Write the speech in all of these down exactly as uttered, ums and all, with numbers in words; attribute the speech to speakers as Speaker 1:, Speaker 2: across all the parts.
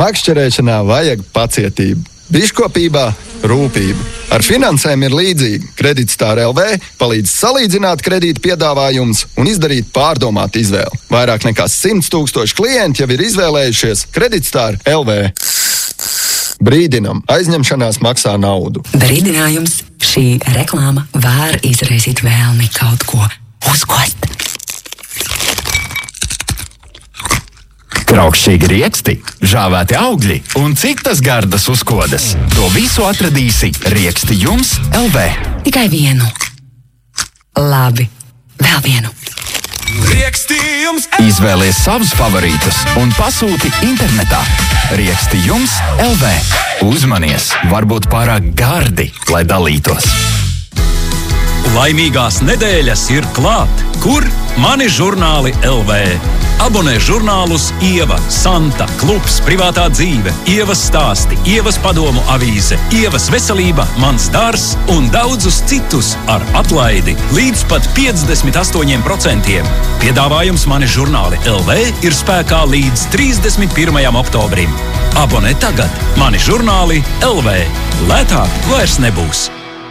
Speaker 1: Makšķerēšanā vajag pacietību, biškopībā rūpību. Ar finansēm ir līdzīgi. Kreditstar L V palīdz salīdzināt kredīta piedāvājumus un izdarīt pārdomātu izvēli. Vairāk nekā simts tūkstoši klienti jau ir izvēlējušies Kreditstar L V. Brīdinam, aizņemšanās maksā naudu.
Speaker 2: Brīdinājums, šī reklāma var izraisīt vēlmi kaut ko uzkost.
Speaker 3: Traukšķīgi rieksti, žāvēti augļi un citas gardas uzkodas. To visu atradīsi Rieksti jums L V.
Speaker 2: Tikai vienu. Labi, vēl vienu.
Speaker 3: Riekstījums! Izvēlies savus favorītus un pasūti internetā. Rieksti jums L V. Uzmanies, varbūt pārāk gardi, lai dalītos.
Speaker 4: Laimīgās nedēļas ir klāt. Kur? Mani žurnāli L V. Abonē žurnālus Ieva, Santa, Klubs, Privātā dzīve, Ievas stāsti, Ievas padomu avīze, Ievas veselība, Mans dārzs un daudzus citus ar atlaidi līdz pat piecdesmit astoņiem procentiem. Piedāvājums Mani žurnāli L V ir spēkā līdz trīsdesmit pirmajam oktobrim. Abonē tagad Mani žurnāli L V. Lētāk vairs nebūs.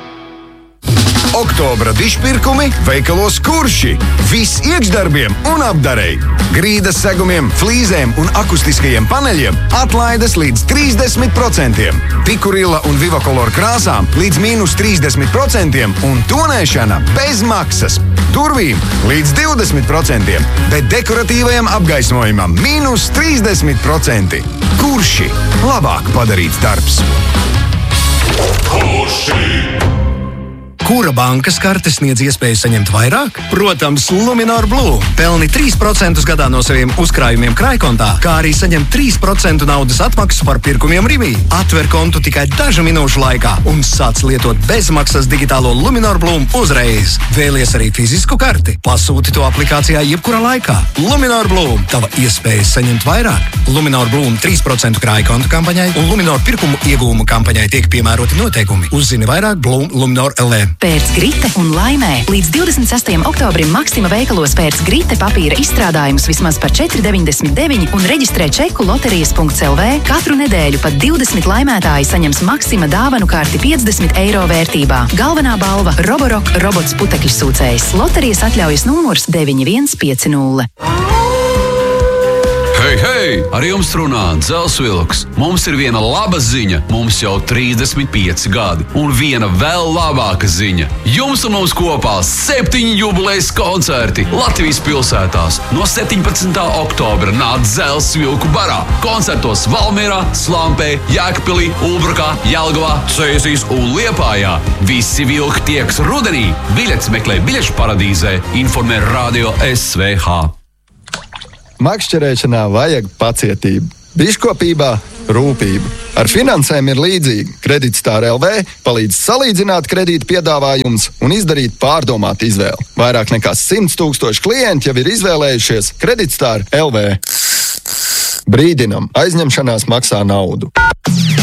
Speaker 5: Oktobra dišpirkumi veikalos Kurši. Viss iekšdarbiem un apdarei. Grīdas segumiem, flīzēm un akustiskajiem paneļiem atlaides līdz trīsdesmit procentiem. Pikurila un Vivakolor krāsām līdz mīnus trīsdesmit procentiem un tonēšana bez maksas. Durvīm līdz divdesmit procentiem, bet dekoratīvajam apgaismojumam mīnus trīsdesmit procenti. Kurši? Labāk padarīts darbs.
Speaker 6: Kurši?
Speaker 7: Kura bankas karte sniedz iespēju saņemt vairāk? Protams, Luminor Blue. Pelni trīs procentus gadā no saviem uzkrājumiem krājkontā, kā arī saņem trīs procentus naudas atmaksu par pirkumiem Rivī. Atver kontu tikai dažu minūšu laikā un sāc lietot bezmaksas digitālo Luminor Blue uzreiz. Vēlies arī fizisku karti? Pasūti to aplikācijā jebkurā laikā. Luminor Blue. Tava iespēja saņemt vairāk. Luminor Blue trīs procentu krājkontu kampaņai un Luminor pirkumu iegūmu kampaņai tiek piemēroti noteikumi. Uzzini vairāk Blue Luminor L V.
Speaker 8: Pēc grite un laimē. Līdz divdesmit sastajam oktobrim Maksima veikalos pēc grite papīra izstrādājumus vismaz par četri deviņdesmit deviņi un reģistrē čeku loterijas punkts L V. Katru nedēļu pat divdesmit laimētāji saņems Maksima dāvanu karti piecdesmit eiro vērtībā. Galvenā balva – Roborok robots putekļu sūcējs. Loterijas atļaujas numurs deviņi viens pieci nulle.
Speaker 9: Hei, hei! Ar jums runā Dzelsvilks. Mums ir viena laba ziņa. Mums jau trīsdesmit pieci gadi. Un viena vēl labāka ziņa. Jums un mums kopā septiņi jubilejas koncerti Latvijas pilsētās. No septiņpadsmitā oktobra nāk Dzelsvilku barā. Koncertos Valmierā, Slampē, Jēkabpilī, Ulbrukā, Jelgavā, Cēsīs un Liepājā. Visi vilki tieks rudenī. Biļetes meklē biļešu paradīzē. Informē Radio S V H.
Speaker 1: Makšķerēšanā vajag pacietību, biškopībā rūpību. Ar finansēm ir līdzīgi. Kreditstar L V palīdz salīdzināt kredīta piedāvājumus un izdarīt pārdomātu izvēli. Vairāk nekā simts tūkstoši klienti jau ir izvēlējušies Kreditstar L V. Brīdinam, aizņemšanās maksā naudu.